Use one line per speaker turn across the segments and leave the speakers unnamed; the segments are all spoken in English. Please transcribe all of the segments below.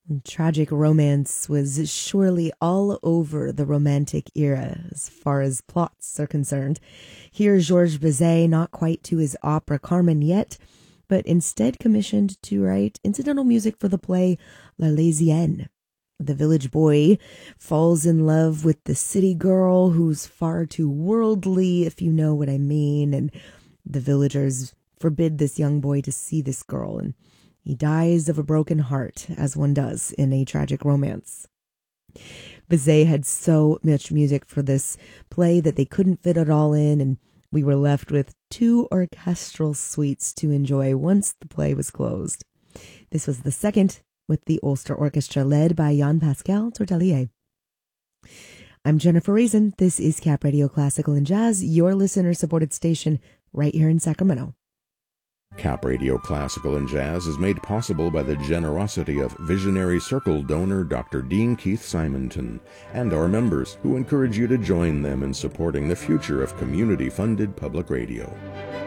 Tragic romance was surely all over the Romantic era as far as plots are concerned. Here, Georges Bizet, not quite to his opera Carmen yet, but instead commissioned to write incidental music for the play L'Arlésienne. The village boy falls in love with the city girl who's far too worldly, if you know what I mean, and the villagers forbid this young boy to see this girl, and he dies of a broken heart, as one does in a tragic romance. Bizet had so much music for this play that they couldn't fit it all in, and we were left with 2 orchestral suites to enjoy once the play was closed. This was the second, with the Ulster Orchestra led by Jean-Pascal Tortelier. I'm Jennifer Reason. This is Cap Radio Classical and Jazz, your listener-supported station right here in Sacramento.
Cap Radio Classical and Jazz is made possible by the generosity of Visionary Circle donor Dr. Dean Keith Simonton and our members, who encourage you to join them in supporting the future of community-funded public radio.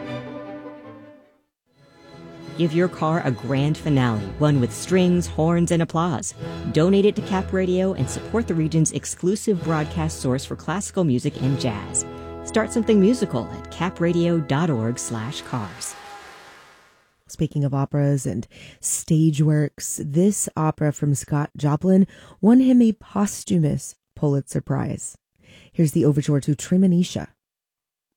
Give your car a grand finale, one with strings, horns, and applause. Donate it to Cap Radio and support the region's exclusive broadcast source for classical music and jazz. Start something musical at capradio.org/cars.
Speaking of operas and stage works, this opera from Scott Joplin won him a posthumous Pulitzer Prize. Here's the overture to Tremonisha.